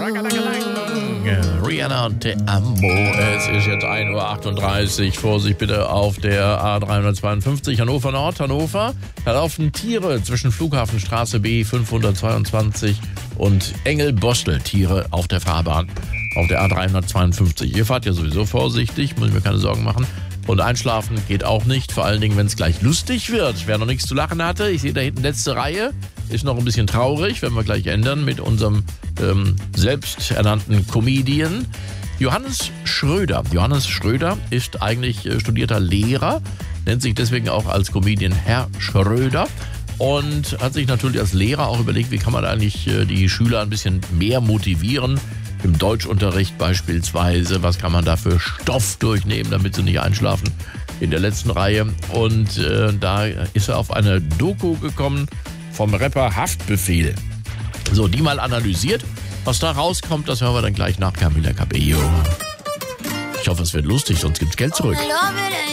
Rihanna und Te Amo. Es ist jetzt 1:38 Uhr. Vorsicht bitte auf der A352 Hannover Nord, Hannover. Da laufen Tiere zwischen Flughafenstraße B 522 und Engel-Bostel. Tiere auf der Fahrbahn auf der A352. Ihr fahrt ja sowieso vorsichtig, muss ich mir keine Sorgen machen. Und einschlafen geht auch nicht, vor allen Dingen, wenn es gleich lustig wird. Wer noch nichts zu lachen hatte, ich sehe da hinten letzte Reihe, ist noch ein bisschen traurig, werden wir gleich ändern mit unserem selbsternannten Comedian Johannes Schröder. Johannes Schröder ist eigentlich studierter Lehrer, nennt sich deswegen auch als Comedian Herr Schröder und hat sich natürlich als Lehrer auch überlegt, wie kann man eigentlich die Schüler ein bisschen mehr motivieren. Im Deutschunterricht beispielsweise, was kann man da für Stoff durchnehmen, damit sie nicht einschlafen in der letzten Reihe. Und da ist er auf eine Doku gekommen vom Rapper Haftbefehl. So, die mal analysiert. Was da rauskommt, das hören wir dann gleich nach Camila Cabello. Ich hoffe, es wird lustig, sonst gibt's Geld zurück.